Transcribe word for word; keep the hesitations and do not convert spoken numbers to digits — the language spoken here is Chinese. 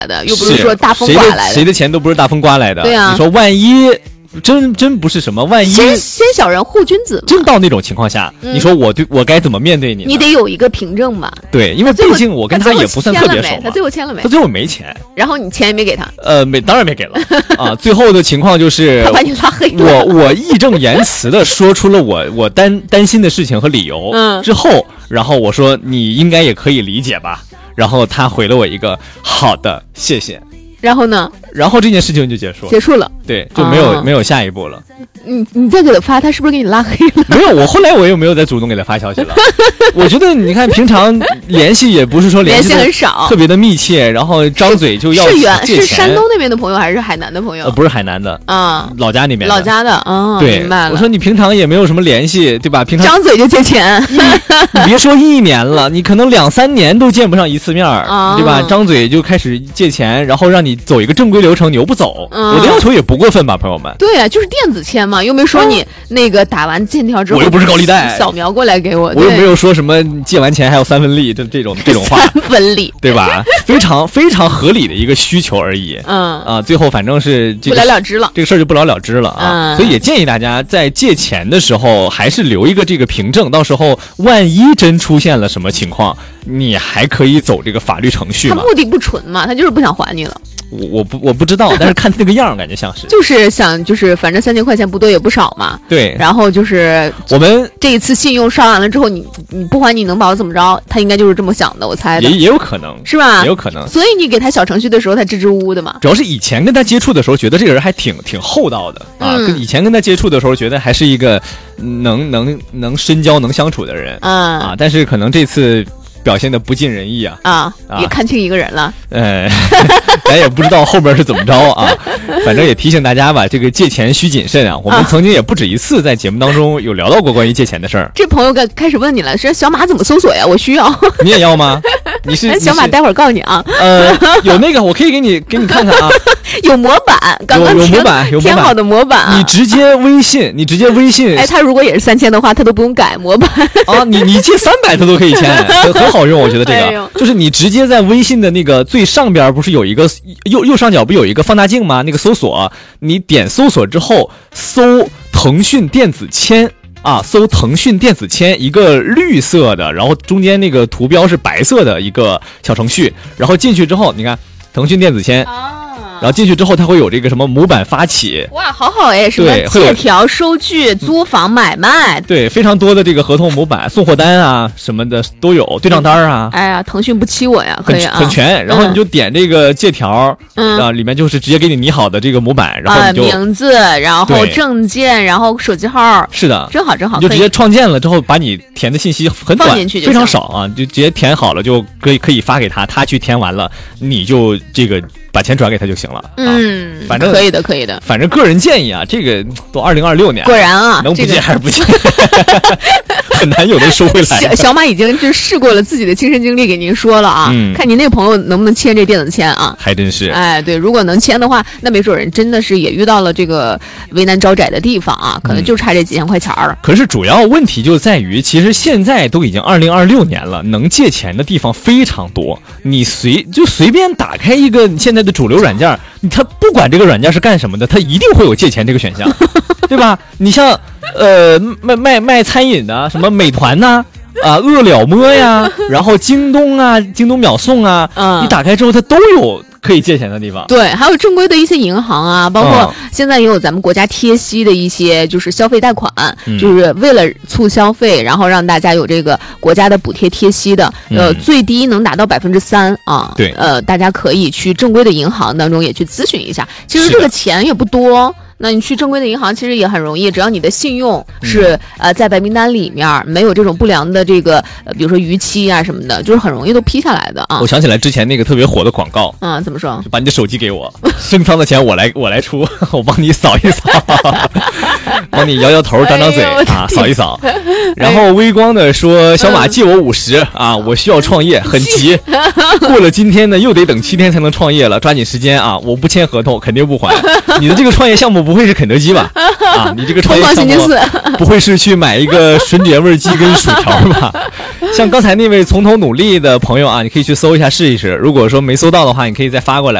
的，又不是说大风刮来的， 谁的谁的钱都不是大风刮来的。 对啊， 你说万一真真不是什么，万一先先小人后君子嘛， 真到那种情况下，嗯、你说我对我该怎么面对你呢？ 你得有一个凭证吧？ 对，因为毕竟我跟他也不算特别熟嘛。 他最后签了没？ 他最后没钱， 然后你钱也没给他。 呃，没，当然没给了啊。最后的情况就是他把你拉黑了。 我我义正言辞的说出了我我担担心的事情和理由，嗯，之后，然后我说你应该也可以理解吧。然后他回了我一个好的，谢谢。 然后呢？ 然后这件事情就结束了， 结束了， 对，就没有、啊、没有下一步了。 你你再给他发，他是不是给你拉黑了？ 没有，我后来我又没有再主动给他发消息了。我觉得你看，平常联系也不是说联系很少， 特别的密切，然后张嘴就要是远是山东那边的朋友还是海南的朋友？ 呃，不是海南的啊，老家那边的， 老家的啊， 对， 明白了。 我说你平常也没有什么联系，对吧？平常张嘴就借钱， 你别说一年了，你可能两三年都见不上一次面儿，啊、对吧？张嘴就开始借钱，然后让你走一个正规流程，你又不走，嗯、我的要求也不过分吧，朋友们？ 对啊，就是电子签嘛，又没说你那个打完欠条之后， 我又不是高利贷， 扫描过来给我， 我又没有说什么借完钱还有三分利，这这种这种话， 三分利， 对吧？非常非常合理的一个需求而已。嗯啊，最后反正是、这个、 不了了之了， 这个事儿就不了了之了啊。嗯、所以也建议大家在借钱的时候，还是留一个这个凭证，到时候万一真出现了什么情况，你还可以走这个法律程序嘛。 他目的不纯嘛，他就是不想还你了。 我我不我不知道，但是看那个样感觉像是， 就是想就是反正三千块钱不多也不少嘛。 对， 然后就是我们这一次信用刷完了之后，你你不还你能把我怎么着？他应该就是这么想的，我猜的。 也也有可能是吧？ 也有可能。 所以你给他小程序的时候，他支支吾吾的嘛。 主要是以前跟他接触的时候，觉得这个人还挺挺厚道的啊。嗯、跟以前跟他接触的时候，觉得还是一个能能能深交能相处的人。嗯啊，但是可能这次表现的不尽人意啊啊，也看清一个人了。 呃，咱也不知道后边是怎么着啊，反正也提醒大家吧，这个借钱需谨慎啊。我们曾经也不止一次在节目当中有聊到过关于借钱的事儿。 这朋友该开始问你了，说小马怎么搜索呀？我需要。 你也要吗？你是小马，待会儿告诉你啊。 呃，有那个我可以给你给你看看啊， 有模板，刚刚有有模板，有填好的模板、啊。 你直接微信，你直接微信。 哎，他如果也是三千的话，他都不用改模板啊。你你借三百他都可以签，很很好用，我觉得这个、哎、就是你直接在微信的那个最上边不是有一个右右上角不有一个放大镜吗？那个搜索，你点搜索之后搜腾讯电子签。啊，搜腾讯电子签，一个绿色的，然后中间那个图标是白色的一个小程序，然后进去之后，你看腾讯电子签。啊然后进去之后，它会有这个什么模板发起， 哇，好好哎，什么借条、收据、租房、买卖， 对，非常多的这个合同模板、送货单啊什么的都有，对账单啊。 哎呀，腾讯不欺我呀，可以啊， 很全。然后你就点这个借条，嗯啊，里面就是直接给你拟好的这个模板，然后你就、 啊、名字，然后证件，然后手机号， 是的， 真好真好。 你就直接创建了之后，把你填的信息很短， 放进去就非常少啊，就直接填好了就可以可以发给他，他去填完了，你就这个。把钱转给他就行了， 嗯， 啊、反正可以的，可以的。 反正个人建议啊，这个都二零二六年， 果然啊， 能不借还是不借，这个、很难有人收回来。 小小马已经就试过了自己的亲身经历，给您说了啊，嗯、看您那个朋友能不能签这电子签啊？ 还真是， 哎，对，如果能签的话，那没准人真的是也遇到了这个为难招窄的地方啊，可能就差这几千块钱了、嗯。 可是主要问题就在于，其实现在都已经二零二六年了，能借钱的地方非常多，你随就随便打开一个现在的主流软件。他不管这个软件是干什么的，他一定会有借钱这个选项，对吧？你像呃卖卖卖餐饮的，什么美团呐、啊，啊饿了么呀，然后京东啊，京东秒送啊，嗯，你打开之后它都有可以借钱的地方。 对，还有正规的一些银行啊，包括现在也有咱们国家贴息的一些就是消费贷款，嗯、就是为了促消费，然后让大家有这个国家的补贴贴息的，呃，嗯、最低能达到百分之三啊。 对， 呃，大家可以去正规的银行当中也去咨询一下。其实这个钱也不多。那你去正规的银行其实也很容易，只要你的信用是、嗯、呃在白名单里面，没有这种不良的这个呃比如说逾期啊什么的，就是很容易都批下来的啊。 我想起来之前那个特别火的广告， 嗯，怎么说？ 就把你的手机给我，升仓的钱我来我来出，我帮你扫一扫。 帮你摇摇头、张张嘴、哎、啊，扫一扫。然后微光的说：“小马借我五十啊，我需要创业，很急。过了今天呢，又得等七天才能创业了，抓紧时间啊！我不签合同，肯定不还。你的这个创业项目不会是肯德基吧？啊，你这个创业项目不会是去买一个吮解味鸡跟薯条吧？像刚才那位从头努力的朋友啊，你可以去搜一下试一试。如果说没搜到的话，你可以再发过来。”